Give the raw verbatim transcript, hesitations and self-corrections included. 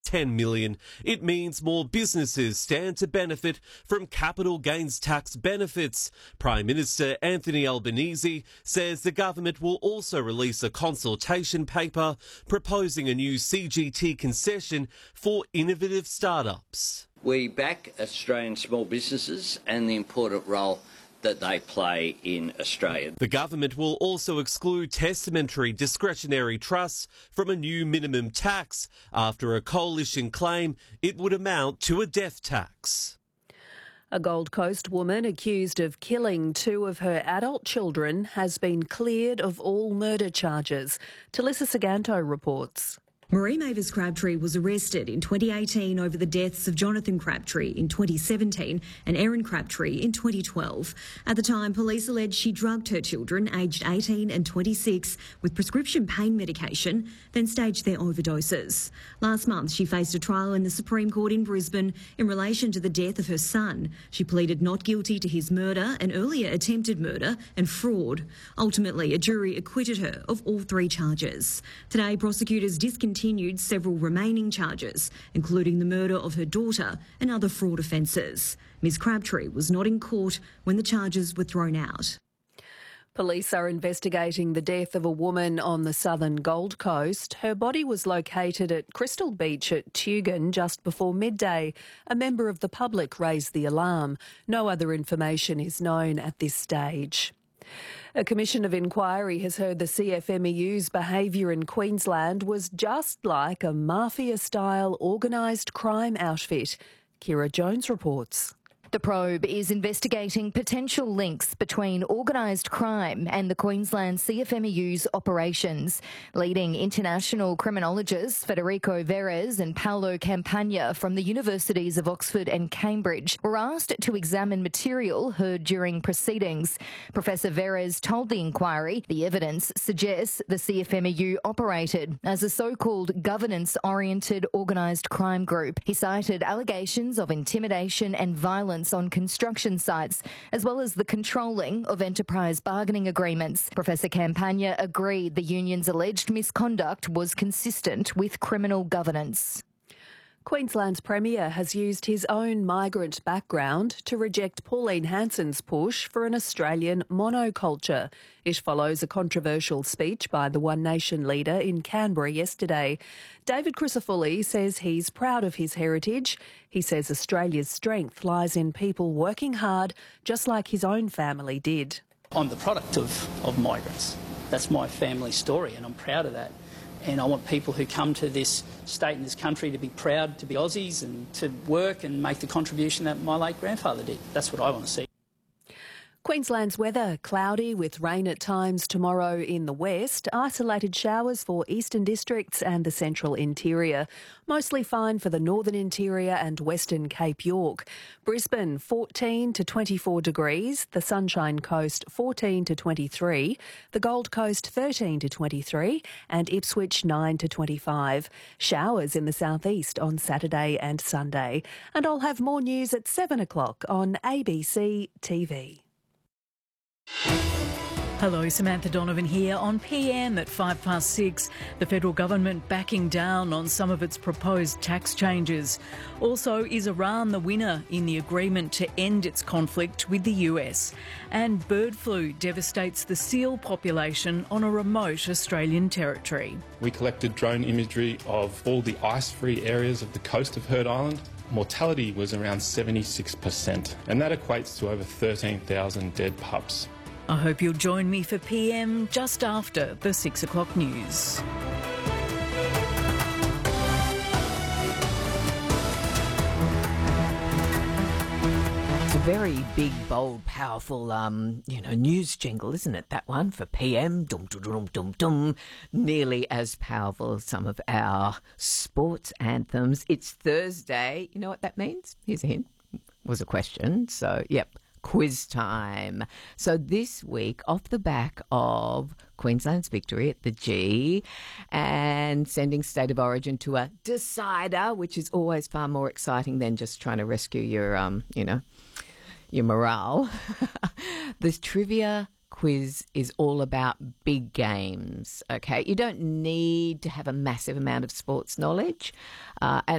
ten million. It means more businesses stand to benefit from capital gains tax benefits. Prime Minister Anthony Albanese says the government will also release a consultation paper proposing a new C G T concession for innovative startups. We back Australian small businesses and the important role that they play in Australia. The government will also exclude testamentary discretionary trusts from a new minimum tax after a coalition claim it would amount to a death tax. A Gold Coast woman accused of killing two of her adult children has been cleared of all murder charges. Talissa Saganto reports. Marie Mavis Crabtree was arrested in twenty eighteen over the deaths of Jonathan Crabtree in twenty seventeen and Erin Crabtree in twenty twelve. At the time, police alleged she drugged her children, aged eighteen and twenty-six, with prescription pain medication, then staged their overdoses. Last month, she faced a trial in the Supreme Court in Brisbane in relation to the death of her son. She pleaded not guilty to his murder and earlier attempted murder and fraud. Ultimately, a jury acquitted her of all three charges. Today, prosecutors discontinued continued several remaining charges, including the murder of her daughter and other fraud offences. Ms Crabtree was not in court when the charges were thrown out. Police are investigating the death of a woman on the southern Gold Coast. Her body was located at Crystal Beach at Tugun just before midday. A member of the public raised the alarm. No other information is known at this stage. A commission of inquiry has heard the C F M E U's behaviour in Queensland was just like a mafia-style organised crime outfit. Kira Jones reports. The probe is investigating potential links between organised crime and the Queensland C F M E U's operations. Leading international criminologists Federico Verres and Paolo Campagna from the Universities of Oxford and Cambridge were asked to examine material heard during proceedings. Professor Verres told the inquiry the evidence suggests the C F M E U operated as a so-called governance-oriented organised crime group. He cited allegations of intimidation and violence on construction sites, as well as the controlling of enterprise bargaining agreements. Professor Campagna agreed the union's alleged misconduct was consistent with criminal governance. Queensland's Premier has used his own migrant background to reject Pauline Hanson's push for an Australian monoculture. It follows a controversial speech by the One Nation leader in Canberra yesterday. David Crisafulli says he's proud of his heritage. He says Australia's strength lies in people working hard, just like his own family did. I'm the product of, of migrants. That's my family story, and I'm proud of that. And I want people who come to this state and this country to be proud to be Aussies and to work and make the contribution that my late grandfather did. That's what I want to see. Queensland's weather, cloudy with rain at times tomorrow in the west, isolated showers for eastern districts and the central interior. Mostly fine for the northern interior and western Cape York. Brisbane fourteen to twenty-four degrees, the Sunshine Coast fourteen to twenty-three, the Gold Coast thirteen to twenty-three and Ipswich nine to twenty-five. Showers in the southeast on Saturday and Sunday. And I'll have more news at seven o'clock on A B C T V. Hello, Samantha Donovan here on P M at five past six. The federal government backing down on some of its proposed tax changes. Also, is Iran the winner in the agreement to end its conflict with the U S? And bird flu devastates the seal population on a remote Australian territory. We collected drone imagery of all the ice-free areas of the coast of Heard Island. Mortality was around seventy-six percent, and that equates to over thirteen thousand dead pups. I hope you'll join me for P M just after the six o'clock news. It's a very big, bold, powerful, um, you know, news jingle, isn't it? That one for P M. Dum, dum, dum, dum, dum. Nearly as powerful as some of our sports anthems. It's Thursday. You know what that means? Here's a hint. Was a question. So, yep. Quiz time. So this week, off the back of Queensland's victory at the G and sending State of Origin to a decider, which is always far more exciting than just trying to rescue your, um, you know, your morale. This trivia quiz is all about big games, okay? You don't need to have a massive amount of sports knowledge. Uh, and